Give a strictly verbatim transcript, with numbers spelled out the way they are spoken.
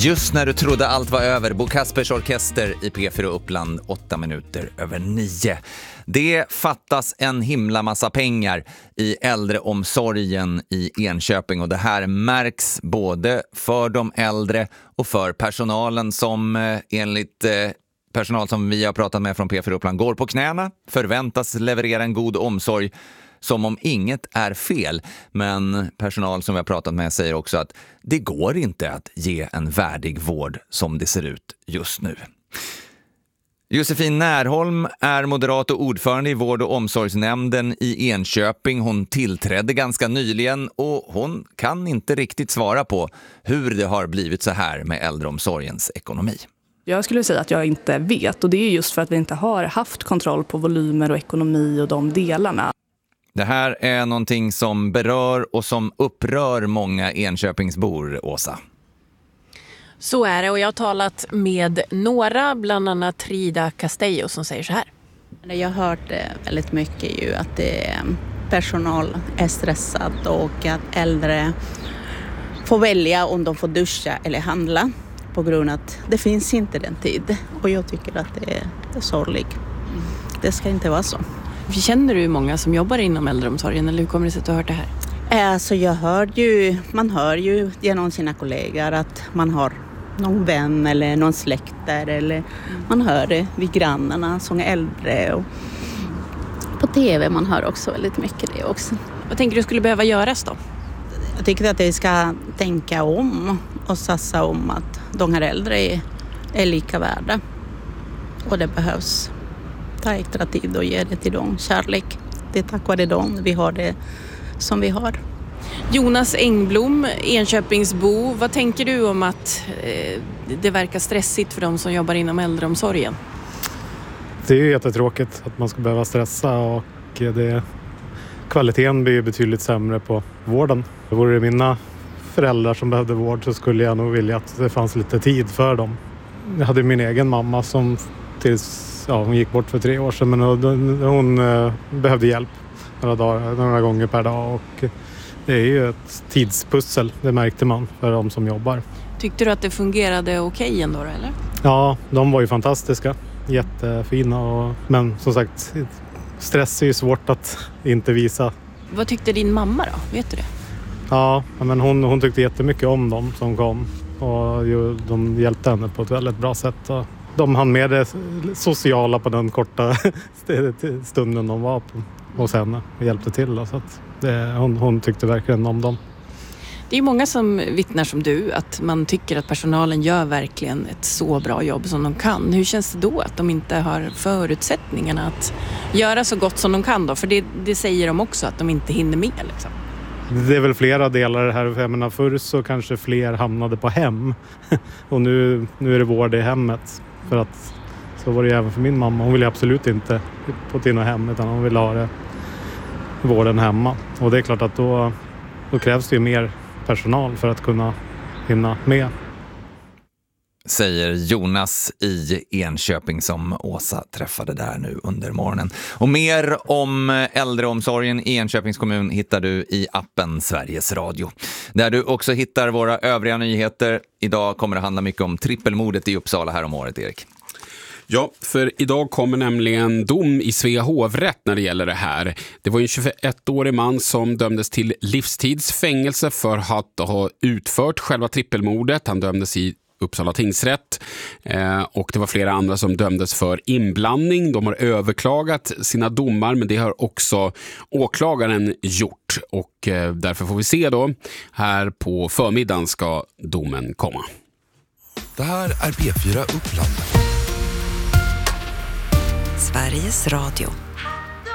Just när du trodde allt var över, Bo Kaspers Orkester i P fyra Uppland, åtta minuter över nio. Det fattas en himla massa pengar i äldreomsorgen i Enköping och det här märks både för de äldre och för personalen som eh, enligt eh, personal som vi har pratat med från P fyra Uppland går på knäna, förväntas leverera en god omsorg som om inget är fel. Men personal som vi har pratat med säger också att det går inte att ge en värdig vård som det ser ut just nu. Josefin Närholm är moderat och ordförande i vård- och omsorgsnämnden i Enköping. Hon tillträdde ganska nyligen och hon kan inte riktigt svara på hur det har blivit så här med äldreomsorgens ekonomi. Jag skulle säga att jag inte vet, och det är just för att vi inte har haft kontroll på volymer och ekonomi och de delarna. Det här är någonting som berör och som upprör många Enköpingsbor, Åsa. Så är det, och jag har talat med några, bland annat Trida Castello, som säger så här. Jag har hört väldigt mycket ju att det personal är stressad och att äldre får välja om de får duscha eller handla på grund av att det finns inte den tid. Och jag tycker att det är, det är sorgligt. Det ska inte vara så. Känner du många som jobbar inom äldreomsorgen, eller hur kommer det sig att du har hört det här? Alltså jag hör ju, man hör ju genom sina kollegor att man har någon vän eller någon släkt där, eller mm. man hör det vid grannarna som är äldre, och på tv man hör också väldigt mycket det också. Vad tänker du skulle behöva göras då? Jag tycker att vi ska tänka om och satsa om att de här äldre är, är lika värda, och det behövs ta extra tid och ge det till dem kärlek. Det är tack vare dem vi har det som vi har. Jonas Engblom, Enköpingsbo, vad tänker du om att eh, det verkar stressigt för de som jobbar inom äldreomsorgen? Det är ju jättetråkigt att man ska behöva stressa, och det, kvaliteten blir ju betydligt sämre på vården. Vore det mina föräldrar som behövde vård så skulle jag nog vilja att det fanns lite tid för dem. Jag hade min egen mamma som tills ja, hon gick bort för tre år sedan, men hon, hon eh, behövde hjälp några, dagar, några gånger per dag, och det är ju ett tidspussel, det märkte man för de som jobbar. Tyckte du att det fungerade okej ändå, eller? Ja, de var ju fantastiska, jättefina, och, men som sagt, stress är ju svårt att inte visa. Vad tyckte din mamma då? Vet du det? Ja, men hon, hon tyckte jättemycket om dem som kom, och ju, de hjälpte henne på ett väldigt bra sätt. Och de hann med det sociala på den korta stunden de var på, hos henne och hjälpte till. Så att det, hon, hon tyckte verkligen om dem. Det är många som vittnar som du att man tycker att personalen gör verkligen ett så bra jobb som de kan. Hur känns det då att de inte har förutsättningarna att göra så gott som de kan då? För det, det säger de också, att de inte hinner med liksom. Det är väl flera delar här. Jag menar, förr så kanske fler hamnade på hem. Och nu, nu är det vård i hemmet. För att så var det ju även för min mamma. Hon ville absolut inte på till något hem, utan hon ville ha det, vården hemma. Och det är klart att då, då krävs det ju mer personal för att kunna hinna med. Säger Jonas i Enköping som Åsa träffade där nu under morgonen. Och mer om äldreomsorgen i Enköpings kommun hittar du i appen Sveriges Radio. Där du också hittar våra övriga nyheter. Idag kommer det handla mycket om trippelmordet i Uppsala här om året, Erik. Ja, för idag kommer nämligen dom i Svea hovrätt när det gäller det här. Det var en tjugoettårig man som dömdes till livstidsfängelse för att ha utfört själva trippelmordet. Han dömdes i Uppsala tingsrätt, eh, och det var flera andra som dömdes för inblandning. De har överklagat sina domar, men det har också åklagaren gjort, och eh, därför får vi se då. Här på förmiddagen ska domen komma. Det här är P fyra Uppland. Sveriges Radio.